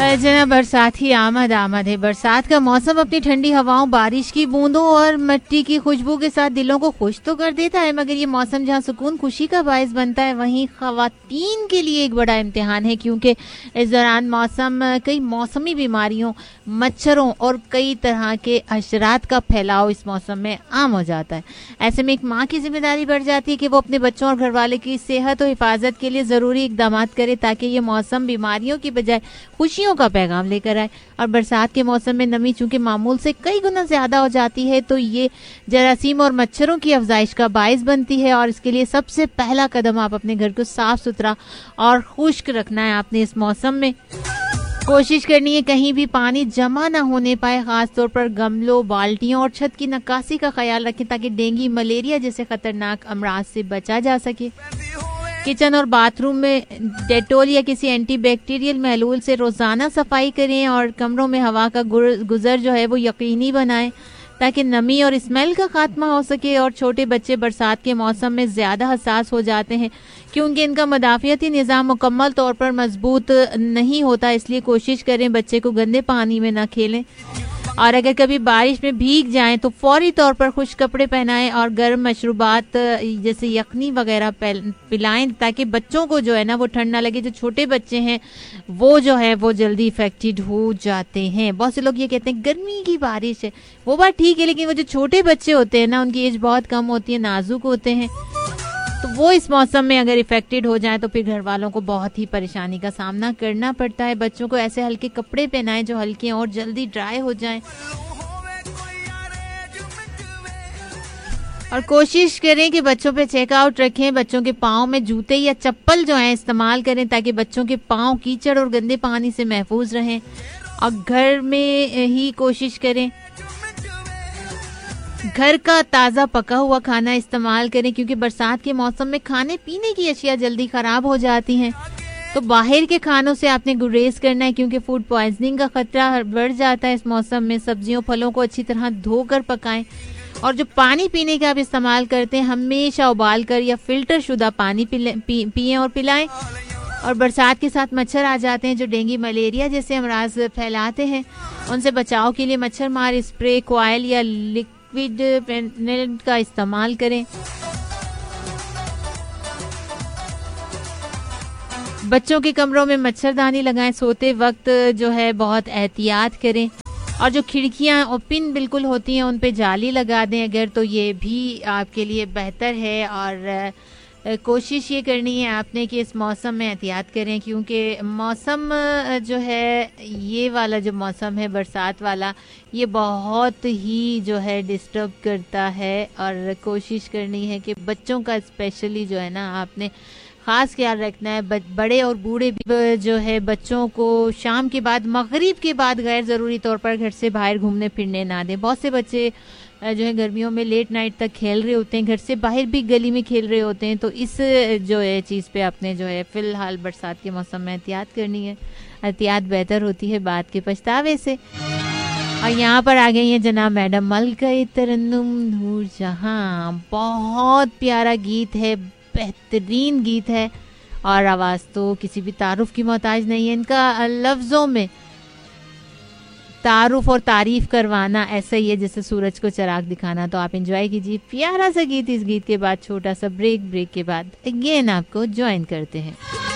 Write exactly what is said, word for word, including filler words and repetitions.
जना बरसात ही आमद आमद है। बरसात का मौसम अपनी ठंडी हवाओं, बारिश की बूंदों और मिट्टी की खुशबू के साथ दिलों को खुश तो कर देता है, मगर ये मौसम जहाँ सुकून खुशी का बायस बनता है, वहीं खवातीन के लिए एक बड़ा इम्तिहान है, क्योंकि इस दौरान मौसम कई मौसमी बीमारियों, मच्छरों और कई तरह के हशरात का फैलाव इस मौसम में आम हो जाता है। ऐसे में एक माँ की जिम्मेदारी बढ़ जाती है कि वो अपने बच्चों और घर वाले की सेहत और हिफाजत के लिए ज़रूरी इकदाम करे, ताकि ये मौसम बीमारियों की बजाय खुशियों का पैगाम लेकर आए। और बरसात के मौसम में नमी चूंकि मामूल से कई गुना ज्यादा हो जाती है, तो ये जरासीम और मच्छरों की अफजाइश का बायस बनती है। और इसके लिए सबसे पहला कदम आप अपने घर को साफ सुथरा और खुश्क रखना है। आपने इस मौसम में कोशिश करनी है कहीं भी पानी जमा ना होने पाए, खास तौर पर गमलों, बाल्टियों और छत की नक्काशी का ख्याल रखें, ताकि डेंगू, मलेरिया जैसे खतरनाक अमराज से बचा जा सके। किचन और बाथरूम में डेटोल या किसी एंटीबैक्टीरियल महलूल से रोजाना सफाई करें, और कमरों में हवा का गुजर जो है वो यकीनी बनाएं, ताकि नमी और स्मेल का खात्मा हो सके। और छोटे बच्चे बरसात के मौसम में ज्यादा हसास हो जाते हैं, क्योंकि इनका मदाफियती निज़ाम मुकम्मल तौर पर मजबूत नहीं होता, इसलिए कोशिश करें बच्चे को गंदे पानी में ना खेलें। और अगर कभी बारिश में भीग जाएं तो फौरी तौर पर खुश कपड़े पहनाएं और गर्म मशरूबात जैसे यखनी वगैरह पिलाएं, ताकि बच्चों को जो है ना वो ठंड ना लगे। जो छोटे बच्चे हैं वो जो है वो जल्दी इफेक्टेड हो जाते हैं। बहुत से लोग ये कहते हैं गर्मी की बारिश है, वो बात ठीक है, लेकिन वो जो छोटे बच्चे होते हैं ना, उनकी एज बहुत कम होती है, नाजुक होते हैं, तो वो इस मौसम में अगर इफेक्टेड हो जाए तो फिर घर वालों को बहुत ही परेशानी का सामना करना पड़ता है। बच्चों को ऐसे हल्के कपड़े पहनाएं जो हल्के और जल्दी ड्राई हो जाएं, और कोशिश करें कि बच्चों पे चेकआउट रखें। बच्चों के पाँव में जूते या चप्पल जो है इस्तेमाल करें, ताकि बच्चों के पाँव कीचड़ और गंदे पानी से महफूज रहें। और घर में ही कोशिश करें घर का ताज़ा पका हुआ खाना इस्तेमाल करें, क्योंकि बरसात के मौसम में खाने पीने की अशिया जल्दी ख़राब हो जाती हैं। तो बाहर के खानों से आपने गुरेज करना है, क्योंकि फूड पॉइजनिंग का खतरा बढ़ जाता है इस मौसम में। सब्जियों फलों को अच्छी तरह धोकर पकाएं, और जो पानी पीने का आप इस्तेमाल करते हैं हमेशा उबाल कर या फिल्टर शुदा पानी पी, पिएं और पिलाएं। और बरसात के साथ मच्छर आ जाते हैं जो डेंगू, मलेरिया जैसे अमराज फैलाते हैं। उनसे बचाव के लिए मच्छर मार स्प्रे, कॉइल या लिक्विड पेनिसिलिन का इस्तेमाल करें। बच्चों के कमरों में मच्छरदानी लगाएं। सोते वक्त जो है बहुत एहतियात करें, और जो खिड़कियां ओपन बिल्कुल होती हैं उन पे जाली लगा दें अगर, तो ये भी आपके लिए बेहतर है। और कोशिश ये करनी है आपने कि इस मौसम में एहतियात करें, क्योंकि मौसम जो है ये वाला जो मौसम है बरसात वाला, ये बहुत ही जो है डिस्टर्ब करता है। और कोशिश करनी है कि बच्चों का स्पेशली जो है ना आपने ख़ास ख्याल रखना है। बड़े और बूढ़े भी जो है बच्चों को शाम के बाद, मगरिब के बाद गैर ज़रूरी तौर पर घर से बाहर घूमने फिरने ना दें। बहुत से बच्चे जो है गर्मियों में लेट नाइट तक खेल रहे होते हैं, घर से बाहर भी गली में खेल रहे होते हैं, तो इस जो है चीज़ पे आपने जो है फ़िलहाल बरसात के मौसम में एहतियात करनी है। एहतियात बेहतर होती है बाद के पछतावे से। और यहाँ पर आ गई हैं जनाब मैडम मल गए तरन्नुम नूर जहाँ। बहुत प्यारा गीत है, बेहतरीन गीत है, और आवाज़ तो किसी भी तारुफ की मोहताज नहीं है। इनका लफ्ज़ों में तारुफ और तारीफ करवाना ऐसा ही है जैसे सूरज को चिराग दिखाना। तो आप एंजॉय कीजिए प्यारा सा गीत। इस गीत के बाद छोटा सा ब्रेक, ब्रेक के बाद अगेन आपको ज्वाइन करते हैं।